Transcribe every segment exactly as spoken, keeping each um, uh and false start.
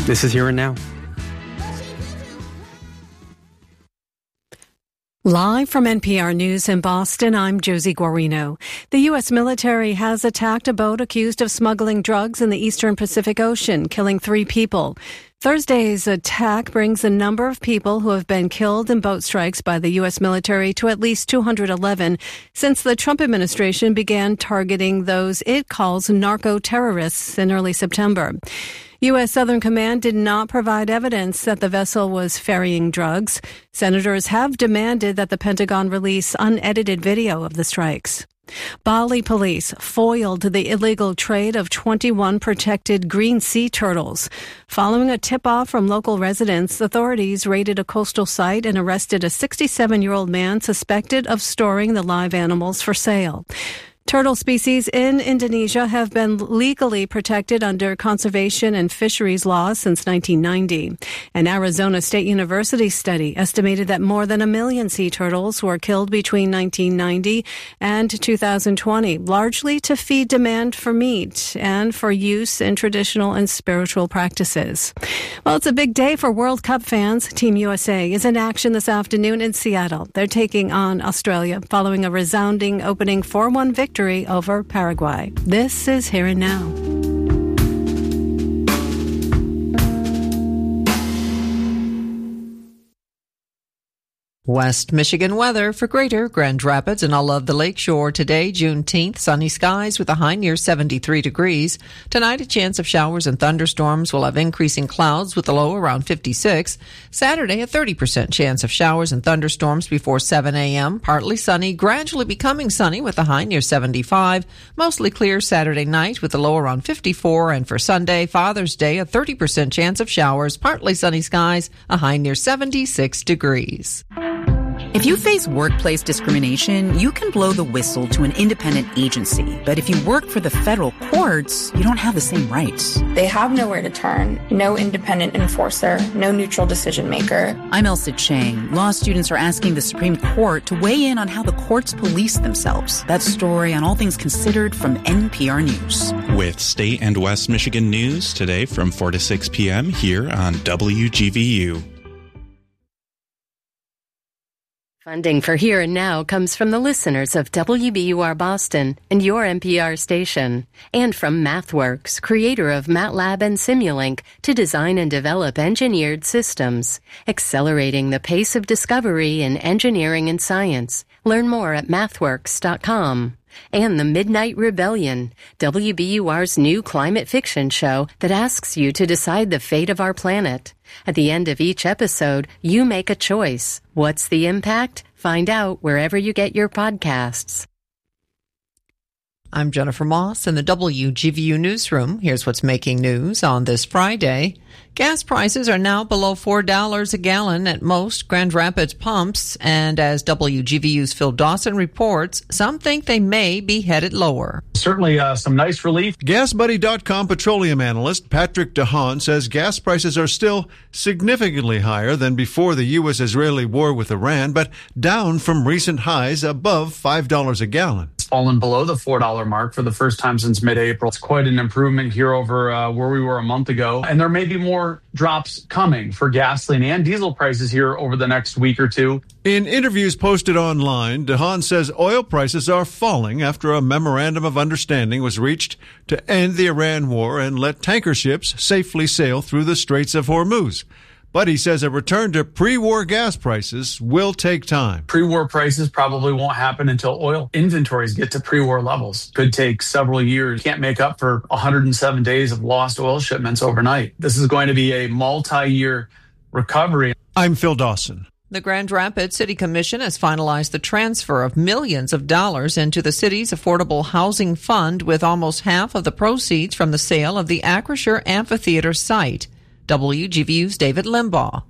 This is Here and Now. Live from N P R News in Boston, I'm Josie Guarino. The U S military has attacked a boat accused of smuggling drugs in the eastern Pacific Ocean, killing three people. Thursday's attack brings the number of people who have been killed in boat strikes by the U S military to at least two hundred eleven since the Trump administration began targeting those it calls narco-terrorists in early September. U S. Southern Command did not provide evidence that the vessel was ferrying drugs. Senators have demanded that the Pentagon release unedited video of the strikes. Bali police foiled the illegal trade of twenty-one protected green sea turtles. Following a tip-off from local residents, authorities raided a coastal site and arrested a sixty-seven-year-old man suspected of storing the live animals for sale. Turtle species in Indonesia have been legally protected under conservation and fisheries laws since nineteen ninety. An Arizona State University study estimated that more than a million sea turtles were killed between nineteen ninety and two thousand twenty, largely to feed demand for meat and for use in traditional and spiritual practices. Well, it's a big day for World Cup fans. Team U S A is in action this afternoon in Seattle. They're taking on Australia following a resounding opening four one victory over Paraguay. This is Here and Now. West Michigan weather for Greater Grand Rapids and all of the Lakeshore today, Juneteenth, sunny skies with a high near seventy-three degrees. Tonight, a chance of showers and thunderstorms. We'll have increasing clouds with a low around fifty-six. Saturday, a thirty percent chance of showers and thunderstorms before seven a.m. Partly sunny, gradually becoming sunny with a high near seventy-five. Mostly clear Saturday night with a low around fifty-four. And for Sunday, Father's Day, a thirty percent chance of showers, partly sunny skies, a high near seventy-six degrees. If you face workplace discrimination, you can blow the whistle to an independent agency. But if you work for the federal courts, you don't have the same rights. They have nowhere to turn, no independent enforcer, no neutral decision maker. I'm Elsa Chang. Law students are asking the Supreme Court to weigh in on how the courts police themselves. That story on All Things Considered from N P R News. With State and West Michigan news today from four to six p.m. here on W G V U. Funding for Here and Now comes from the listeners of W B U R Boston and your N P R station, and from MathWorks, creator of MATLAB and Simulink, to design and develop engineered systems, accelerating the pace of discovery in engineering and science. Learn more at mathworks dot com. And The Midnight Rebellion, W B U R's new climate fiction show that asks you to decide the fate of our planet. At the end of each episode, you make a choice. What's the impact? Find out wherever you get your podcasts. I'm Jennifer Moss in the W G V U newsroom. Here's what's making news on this Friday. Gas prices are now below four dollars a gallon at most Grand Rapids pumps, and as W G V U's Phil Dawson reports, some think they may be headed lower. Certainly uh, some nice relief. Gas Buddy dot com petroleum analyst Patrick DeHaan says gas prices are still significantly higher than before the U S-Israeli war with Iran, but down from recent highs above five dollars a gallon. Fallen below the four dollar mark for the first time since mid-April. It's quite an improvement here over uh, where we were a month ago. And there may be more drops coming for gasoline and diesel prices here over the next week or two. In interviews posted online, DeHaan says oil prices are falling after a memorandum of understanding was reached to end the Iran war and let tanker ships safely sail through the Straits of Hormuz. But he says a return to pre-war gas prices will take time. Pre-war prices probably won't happen until oil inventories get to pre-war levels. Could take several years. Can't make up for one hundred seven days of lost oil shipments overnight. This is going to be a multi-year recovery. I'm Phil Dawson. The Grand Rapids City Commission has finalized the transfer of millions of dollars into the city's Affordable Housing Fund, with almost half of the proceeds from the sale of the Acrisure Amphitheater site. W G V U's David Limbaugh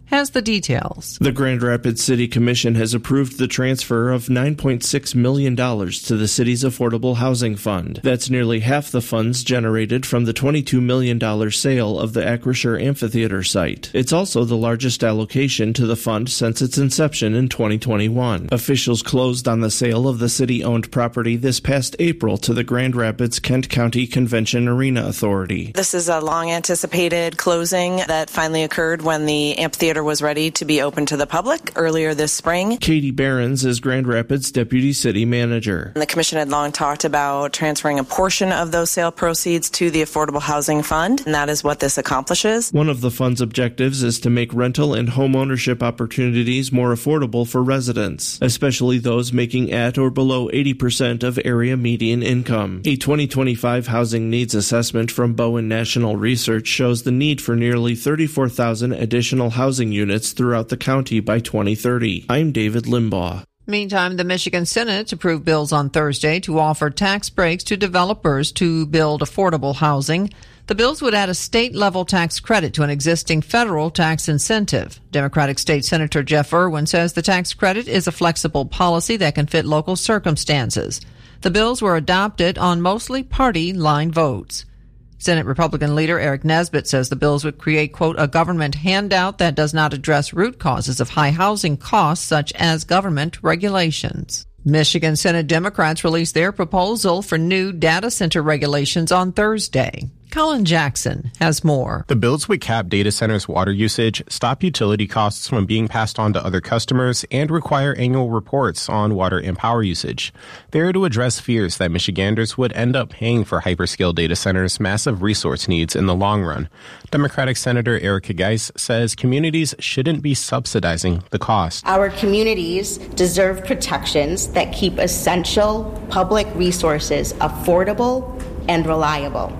has the details. The Grand Rapids City Commission has approved the transfer of nine point six million dollars to the city's Affordable Housing Fund. That's nearly half the funds generated from the twenty-two million dollars sale of the Acrisure Amphitheater site. It's also the largest allocation to the fund since its inception in twenty twenty-one. Officials closed on the sale of the city-owned property this past April to the Grand Rapids Kent County Convention Arena Authority. This is a long-anticipated closing that finally occurred when the amphitheater was ready to be open to the public earlier this spring. Katie Behrens is Grand Rapids Deputy City Manager. The Commission had long talked about transferring a portion of those sale proceeds to the Affordable Housing Fund, and that is what this accomplishes. One of the fund's objectives is to make rental and home ownership opportunities more affordable for residents, especially those making at or below eighty percent of area median income. A twenty twenty-five housing needs assessment from Bowen National Research shows the need for nearly thirty-four thousand additional housing units throughout the county by twenty thirty. I'm David Limbaugh. Meantime, the Michigan Senate approved bills on Thursday to offer tax breaks to developers to build affordable housing. The bills would add a state-level tax credit to an existing federal tax incentive. Democratic State Senator Jeff Irwin says the tax credit is a flexible policy that can fit local circumstances. The bills were adopted on mostly party-line votes. Senate Republican leader Eric Nesbitt says the bills would create, quote, a government handout that does not address root causes of high housing costs, such as government regulations. Michigan Senate Democrats released their proposal for new data center regulations on Thursday. Colin Jackson has more. The bills would cap data centers' water usage, stop utility costs from being passed on to other customers, and require annual reports on water and power usage. They are to address fears that Michiganders would end up paying for hyperscale data centers' massive resource needs in the long run. Democratic Senator Erica Geis says communities shouldn't be subsidizing the cost. Our communities deserve protections that keep essential public resources affordable and reliable.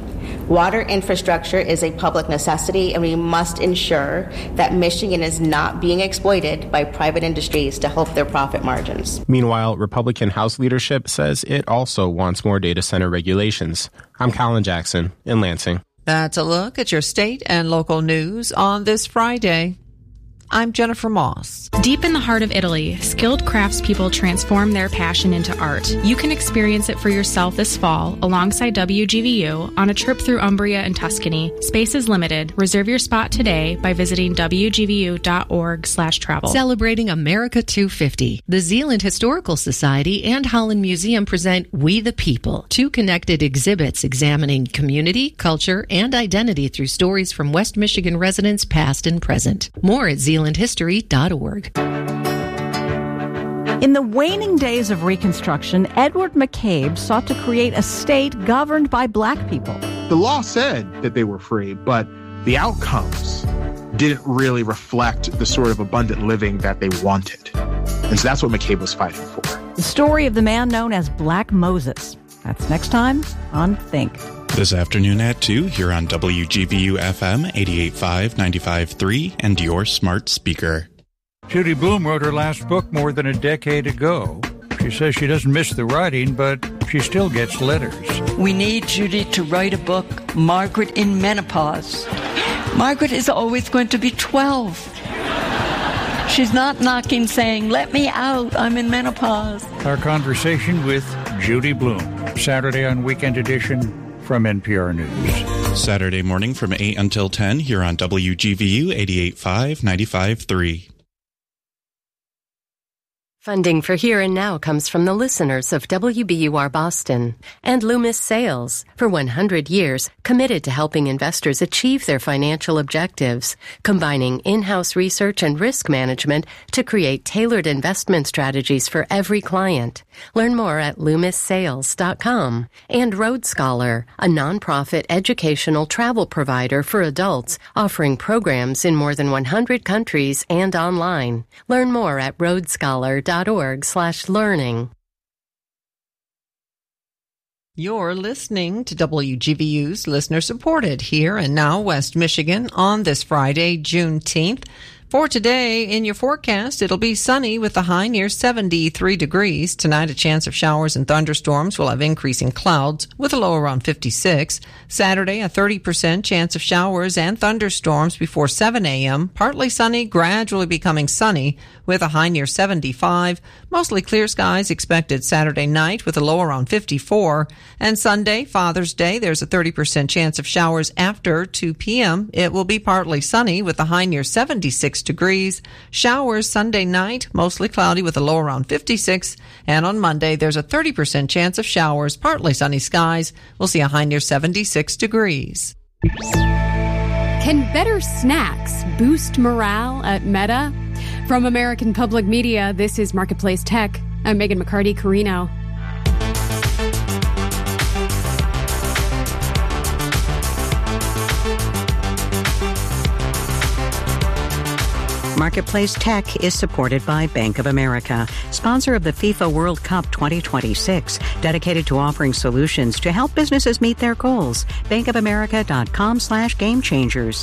Water infrastructure is a public necessity, and we must ensure that Michigan is not being exploited by private industries to help their profit margins. Meanwhile, Republican House leadership says it also wants more data center regulations. I'm Colin Jackson in Lansing. That's a look at your state and local news on this Friday. I'm Jennifer Moss. Deep in the heart of Italy, skilled craftspeople transform their passion into art. You can experience it for yourself this fall alongside W G V U on a trip through Umbria and Tuscany. Space is limited. Reserve your spot today by visiting w g v u dot org slash travel. Celebrating America two fifty, the Zeeland Historical Society and Holland Museum present We the People, two connected exhibits examining community, culture, and identity through stories from West Michigan residents past and present. More at zeeland history dot org. In the waning days of Reconstruction, Edward McCabe sought to create a state governed by black people. The law said that they were free, but the outcomes didn't really reflect the sort of abundant living that they wanted. And so that's what McCabe was fighting for. The story of the man known as Black Moses. That's next time on Think. This afternoon at two here on W G V U F M eighty-eight point five, ninety-five point three and your smart speaker. Judy Blume wrote her last book more than a decade ago. She says she doesn't miss the writing, but she still gets letters. We need Judy to write a book, Margaret in Menopause. Margaret is always going to be twelve. She's not knocking saying, let me out, I'm in menopause. Our conversation with Judy Blume, Saturday on Weekend Edition from N P R News. Saturday morning from eight until ten here on W G V U eighty-eight point five, ninety-five point three. Funding for Here and Now comes from the listeners of W B U R Boston and Loomis Sales, for one hundred years committed to helping investors achieve their financial objectives, combining in-house research and risk management to create tailored investment strategies for every client. Learn more at loomis sales dot com. And Road Scholar, a nonprofit educational travel provider for adults, offering programs in more than one hundred countries and online. Learn more at road scholar dot org slash learning. You're listening to W G V U's listener-supported Here and Now West Michigan on this Friday, Juneteenth. For today, in your forecast, it'll be sunny with a high near seventy-three degrees. Tonight, a chance of showers and thunderstorms. We'll have increasing clouds with a low around fifty-six. Saturday, a thirty percent chance of showers and thunderstorms before seven a.m. Partly sunny, gradually becoming sunny with a high near seventy-five. Mostly clear skies expected Saturday night with a low around fifty-four. And Sunday, Father's Day, there's a thirty percent chance of showers after two p.m. It will be partly sunny with a high near seventy-six degrees. Showers Sunday night, mostly cloudy with a low around fifty-six. And on Monday, there's a thirty percent chance of showers, partly sunny skies. We'll see a high near seventy-six degrees. Can better snacks boost morale at Meta? From American Public Media, this is Marketplace Tech. I'm Megan McCarty-Carino. Marketplace Tech is supported by Bank of America, sponsor of the FIFA World Cup twenty twenty-six, dedicated to offering solutions to help businesses meet their goals. bankofamerica.com slash game changers.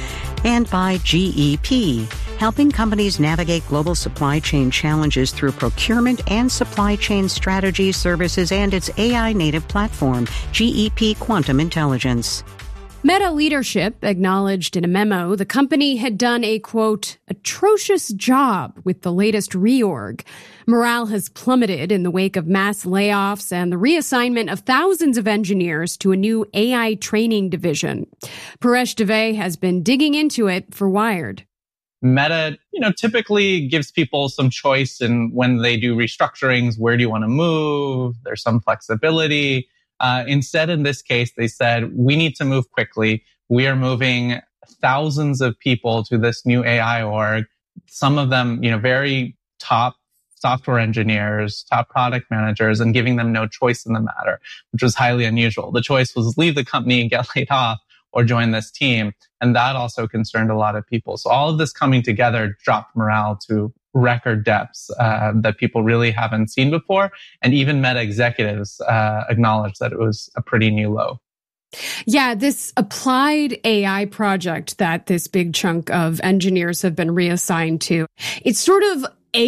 And by G E P, helping companies navigate global supply chain challenges through procurement and supply chain strategy services and its A I-native platform, G E P Quantum Intelligence. Meta leadership acknowledged in a memo the company had done a, quote, atrocious job with the latest reorg. Morale has plummeted in the wake of mass layoffs and the reassignment of thousands of engineers to a new A I training division. Paresh Dave has been digging into it for Wired. Meta, you know, typically gives people some choice in when they do restructurings. Where do you want to move? There's some flexibility. Uh, instead, in this case, they said, we need to move quickly. We are moving thousands of people to this new A I org. Some of them, you know, very top software engineers, top product managers, and giving them no choice in the matter, which was highly unusual. The choice was leave the company and get laid off or join this team. And that also concerned a lot of people. So all of this coming together dropped morale to record depths uh, that people really haven't seen before. And even Meta executives uh, acknowledged that it was a pretty new low. Yeah, this applied A I project that this big chunk of engineers have been reassigned to, it's sort of A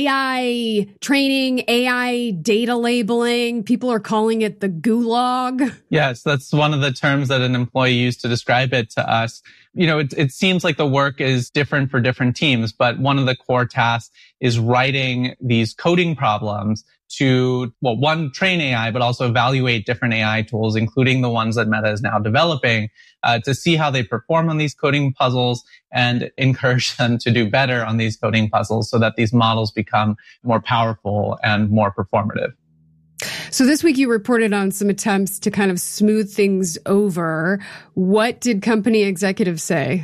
I training, A I data labeling. People are calling it the gulag. Yes, that's one of the terms that an employee used to describe it to us. You know, it, it seems like the work is different for different teams, but one of the core tasks is writing these coding problems to, well, one, train A I, but also evaluate different A I tools, including the ones that Meta is now developing, uh, to see how they perform on these coding puzzles and encourage them to do better on these coding puzzles so that these models become more powerful and more performative. So this week you reported on some attempts to kind of smooth things over. What did company executives say?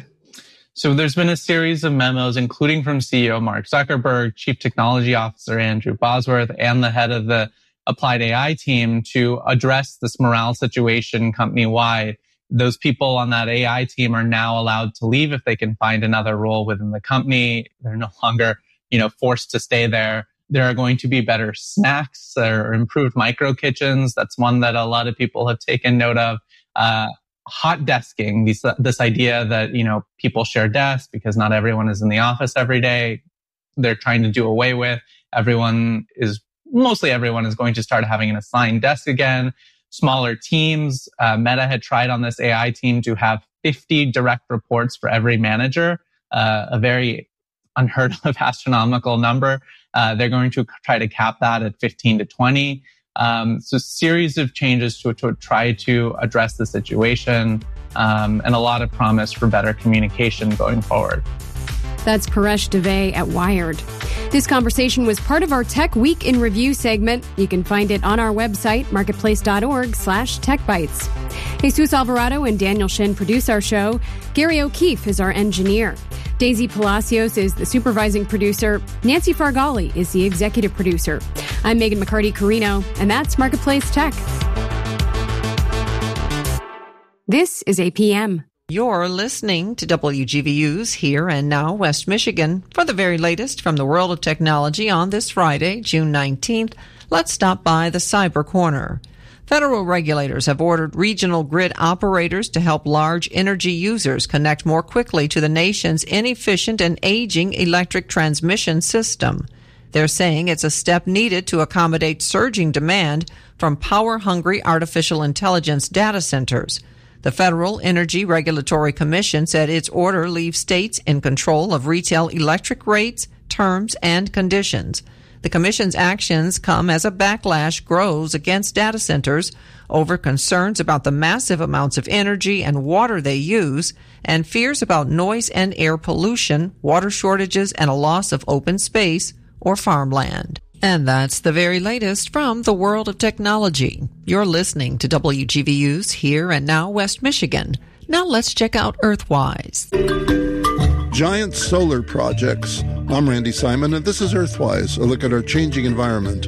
So there's been a series of memos, including from C E O Mark Zuckerberg, Chief Technology Officer Andrew Bosworth, and the head of the Applied A I team to address this morale situation company-wide. Those people on that A I team are now allowed to leave if they can find another role within the company. They're no longer, you know, forced to stay there. There are going to be better snacks or improved micro kitchens. That's one that a lot of people have taken note of. Uh, hot desking, this, this idea that, you know, people share desks because not everyone is in the office every day. They're trying to do away with. Everyone is, mostly everyone is going to start having an assigned desk again. Smaller teams. Uh, Meta had tried on this A I team to have fifty direct reports for every manager, uh, a very unheard of astronomical number. Uh, they're going to try to cap that at fifteen to twenty. Um, so a series of changes to, to try to address the situation, um, and a lot of promise for better communication going forward. That's Paresh Dave at Wired. This conversation was part of our Tech Week in Review segment. You can find it on our website, marketplace.org slash techbytes. Jesus Alvarado and Daniel Shin produce our show. Gary O'Keefe is our engineer. Daisy Palacios is the supervising producer. Nancy Fargali is the executive producer. I'm Megan McCarty-Carino, and that's Marketplace Tech. This is A P M. You're listening to W G V U's Here and Now West Michigan. For the very latest from the world of technology on this Friday, June nineteenth, let's stop by the Cyber Corner. Federal regulators have ordered regional grid operators to help large energy users connect more quickly to the nation's inefficient and aging electric transmission system. They're saying it's a step needed to accommodate surging demand from power-hungry artificial intelligence data centers. The Federal Energy Regulatory Commission said its order leaves states in control of retail electric rates, terms, and conditions. The Commission's actions come as a backlash grows against data centers over concerns about the massive amounts of energy and water they use and fears about noise and air pollution, water shortages, and a loss of open space or farmland. And that's the very latest from the world of technology. You're listening to W G V U's Here and Now West Michigan. Now let's check out Earthwise. Giant solar projects. I'm Randy Simon, and this is Earthwise, a look at our changing environment.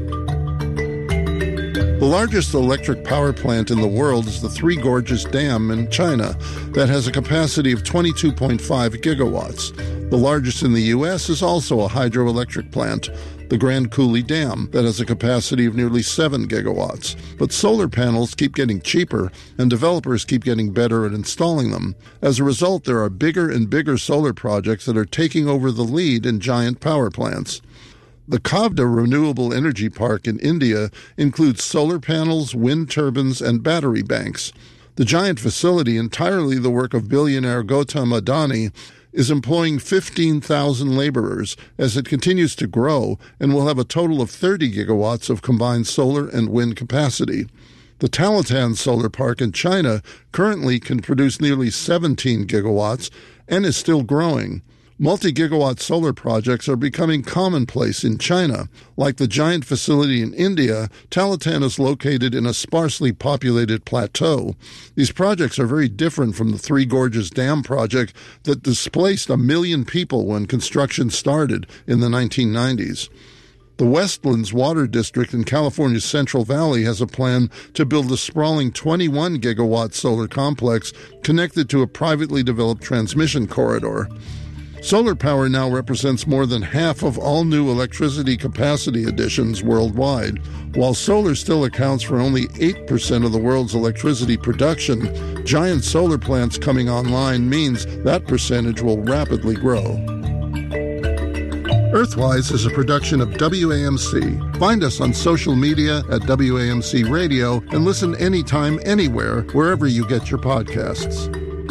The largest electric power plant in the world is the Three Gorges Dam in China that has a capacity of twenty-two point five gigawatts. The largest in the U S is also a hydroelectric plant, the Grand Coulee Dam, that has a capacity of nearly seven gigawatts. But solar panels keep getting cheaper, and developers keep getting better at installing them. As a result, there are bigger and bigger solar projects that are taking over the lead in giant power plants. The Khavda Renewable Energy Park in India includes solar panels, wind turbines, and battery banks. The giant facility, entirely the work of billionaire Gautam Adani, is employing fifteen thousand laborers as it continues to grow and will have a total of thirty gigawatts of combined solar and wind capacity. The Talatan Solar Park in China currently can produce nearly seventeen gigawatts and is still growing. Multi-gigawatt solar projects are becoming commonplace in China. Like the giant facility in India, Talatan is located in a sparsely populated plateau. These projects are very different from the Three Gorges Dam project that displaced a million people when construction started in the nineteen nineties. The Westlands Water District in California's Central Valley has a plan to build a sprawling twenty-one gigawatt solar complex connected to a privately developed transmission corridor. Solar power now represents more than half of all new electricity capacity additions worldwide. While solar still accounts for only eight percent of the world's electricity production, giant solar plants coming online means that percentage will rapidly grow. Earthwise is a production of W A M C. Find us on social media at W A M C Radio and listen anytime, anywhere, wherever you get your podcasts.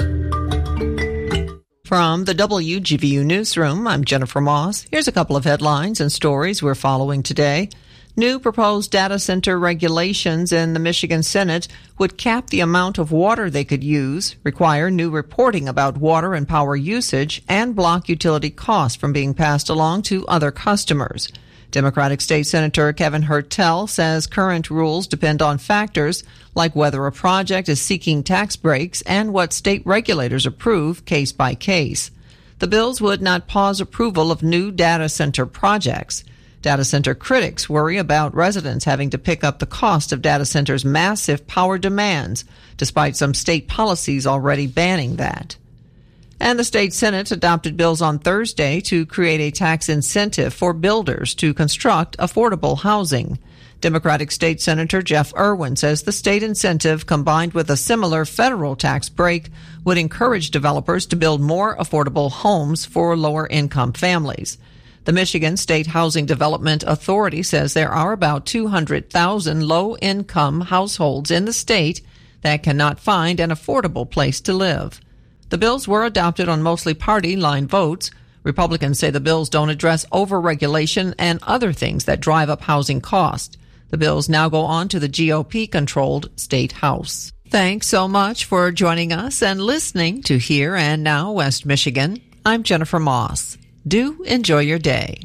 From the W G V U Newsroom, I'm Jennifer Moss. Here's a couple of headlines and stories we're following today. New proposed data center regulations in the Michigan Senate would cap the amount of water they could use, require new reporting about water and power usage, and block utility costs from being passed along to other customers. Democratic State Senator Kevin Hertel says current rules depend on factors like whether a project is seeking tax breaks and what state regulators approve case by case. The bills would not pause approval of new data center projects. Data center critics worry about residents having to pick up the cost of data centers' massive power demands, despite some state policies already banning that. And the state Senate adopted bills on Thursday to create a tax incentive for builders to construct affordable housing. Democratic State Senator Jeff Irwin says the state incentive, combined with a similar federal tax break, would encourage developers to build more affordable homes for lower-income families. The Michigan State Housing Development Authority says there are about two hundred thousand low-income households in the state that cannot find an affordable place to live. The bills were adopted on mostly party-line votes. Republicans say the bills don't address overregulation and other things that drive up housing costs. The bills now go on to the G O P-controlled State House. Thanks so much for joining us and listening to Here and Now West Michigan. I'm Jennifer Moss. Do enjoy your day.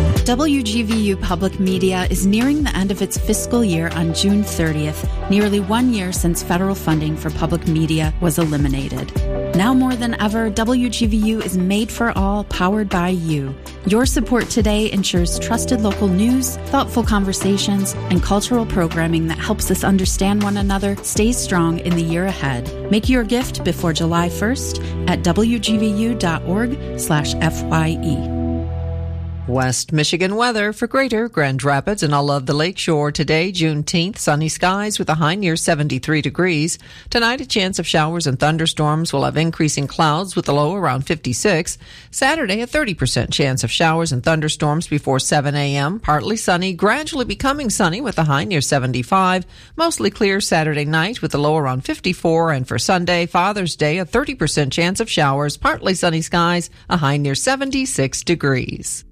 W G V U Public Media is nearing the end of its fiscal year on June thirtieth, nearly one year since federal funding for public media was eliminated. Now more than ever, W G V U is made for all, powered by you. Your support today ensures trusted local news, thoughtful conversations, and cultural programming that helps us understand one another stays strong in the year ahead. Make your gift before July first at W G V U dot org slash F Y E. West Michigan weather for Greater Grand Rapids and all of the Lakeshore. Today, Juneteenth, sunny skies with a high near seventy-three degrees. Tonight, a chance of showers and thunderstorms. We'll have increasing clouds with a low around fifty-six. Saturday, a thirty percent chance of showers and thunderstorms before seven a.m. Partly sunny, gradually becoming sunny with a high near seventy-five. Mostly clear Saturday night with a low around fifty-four. And for Sunday, Father's Day, a thirty percent chance of showers, partly sunny skies, a high near seventy-six degrees.